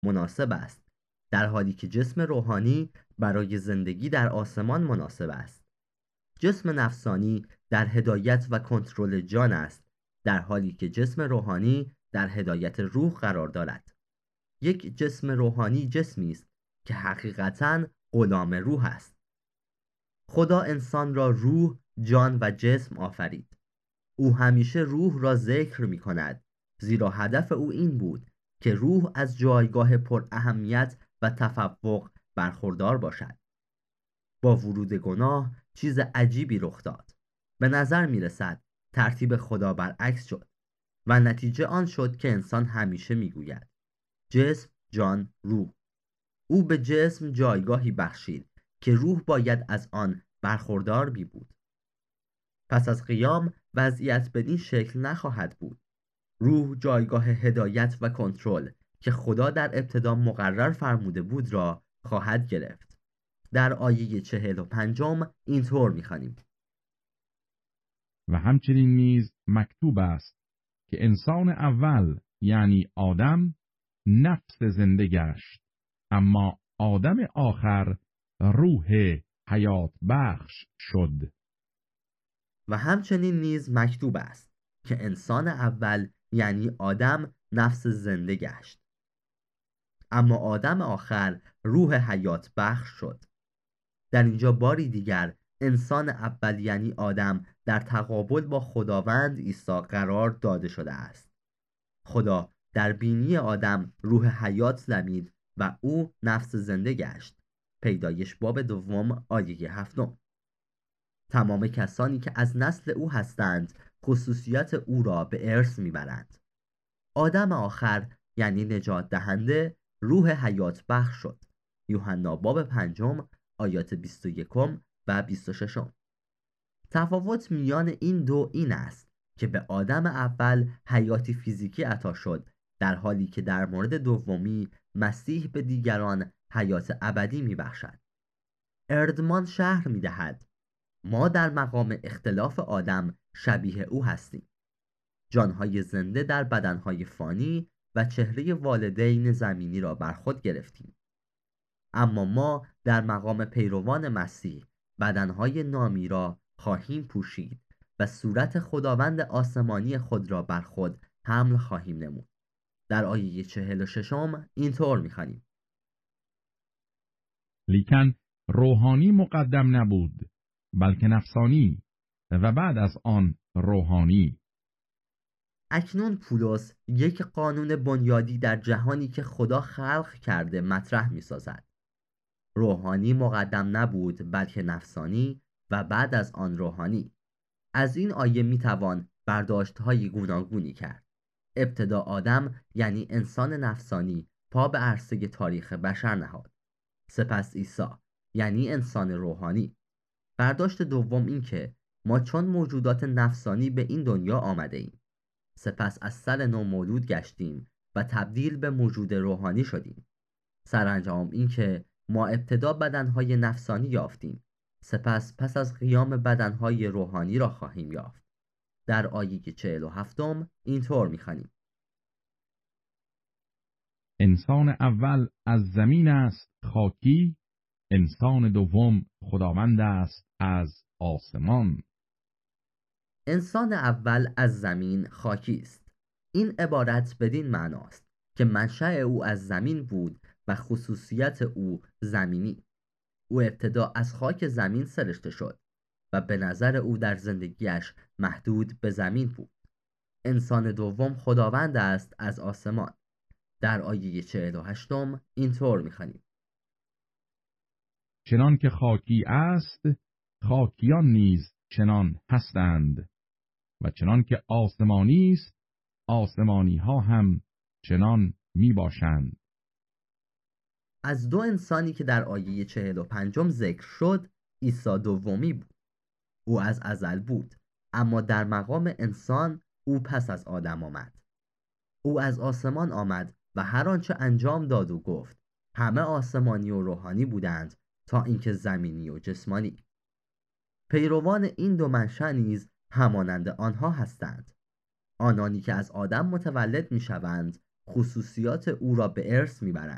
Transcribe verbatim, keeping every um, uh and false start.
مناسب است، در حالی که جسم روحانی برای زندگی در آسمان مناسب است. جسم نفسانی در هدایت و کنترل جان است، در حالی که جسم روحانی در هدایت روح قرار دارد. یک جسم روحانی جسمی است که حقیقتاً غلام روح است. خدا انسان را روح، جان و جسم آفرید. او همیشه روح را ذکر می کند، زیرا هدف او این بود که روح از جایگاه پر اهمیت و تفوق برخوردار باشد. با ورود گناه چیز عجیبی رخ داد. به نظر می رسد ترتیب خدا برعکس شد و نتیجه آن شد که انسان همیشه می گوید جسم، جان، روح. او به جسم جایگاهی بخشید که روح باید از آن برخوردار بی بود. پس از قیام وضعیت بدین شکل نخواهد بود. روح جایگاه هدایت و کنترل که خدا در ابتدا مقرر فرموده بود را خواهد گرفت. در آیه چهل و پنجم اینطور می‌خوانیم: و همچنین نیز مکتوب است که انسان اول یعنی آدم نفس زنده گشت، اما آدم آخر روح حیات بخش شد. و همچنین نیز مکتوب است که انسان اول یعنی آدم نفس زنده گشت، اما آدم آخر روح حیات بخش شد. در اینجا باری دیگر انسان اول یعنی آدم در تقابل با خداوند عیسی قرار داده شده است. خدا در بینی آدم روح حیات دمید و او نفس زنده گشت. پیدایش باب دوم آیه هفتم. تمام کسانی که از نسل او هستند خصوصیت او را به ارث میبرند. آدم آخر یعنی نجات دهنده روح حیات بخش شد. یوحنا باب پنجم آیات بیست و یکم و بیست و ششم. تفاوت میان این دو این است که به آدم اول حیاتی فیزیکی عطا شد، در حالی که در مورد دومی مسیح به دیگران حیات ابدی میبخشد. اردمان شرح میدهد ما در مقام اختلاف آدم شبیه او هستیم. جانهای زنده در بدنهای فانی و چهره والدین زمینی را بر خود گرفتیم. اما ما در مقام پیروان مسیح بدنهای نامی را خواهیم پوشید و صورت خداوند آسمانی خود را بر خود حمل خواهیم نمود. در آیه چهل و ششم اینطور می‌خوانیم: لیکن روحانی مقدم نبود، بلکه نفسانی، و بعد از آن روحانی. اکنون پولس یک قانون بنیادی در جهانی که خدا خلق کرده مطرح می‌سازد. روحانی مقدم نبود بلکه نفسانی و بعد از آن روحانی. از این آیه میتوان برداشت‌های گوناگونی کرد. ابتدا آدم یعنی انسان نفسانی پا به عرصه تاریخ بشر نهاد. سپس عیسی یعنی انسان روحانی. برداشت دوم این که ما چون موجودات نفسانی به این دنیا آمده ایم. سپس از سر نو مولود گشتیم و تبدیل به موجود روحانی شدیم. سرانجام این که ما ابتدا بدنهای نفسانی یافتیم، سپس پس از قیام بدنهای روحانی را خواهیم یافت. در آیه چهل و هفتم اینطور می‌خوانیم: انسان اول از زمین است خاکی، انسان دوم خداوند است از آسمان. انسان اول از زمین خاکی است. این عبارت بدین معناست که منشأ او از زمین بود و خصوصیت او زمینی. او ابتدا از خاک زمین سرشته شد و به نظر او در زندگیش محدود به زمین بود. انسان دوم خداوند است از آسمان. در آیه چهل و هشتم اینطور می‌خوانیم: چنان که خاکی است، خاکیان نیز چنان هستند، و چنان که آسمانی است، آسمانی ها هم چنان می باشند. از دو انسانی که در آیه چهل و پنجم ذکر شد، عیسی دومی بود. او از ازل بود، اما در مقام انسان او پس از آدم آمد. او از آسمان آمد و هر آنچه انجام داد و گفت همه آسمانی و روحانی بودند تا اینکه زمینی و جسمانی. پیروان این دو منشأ نیز همانند آنها هستند. آنانی که از آدم متولد میشوند خصوصیات او را به ارث میبرند.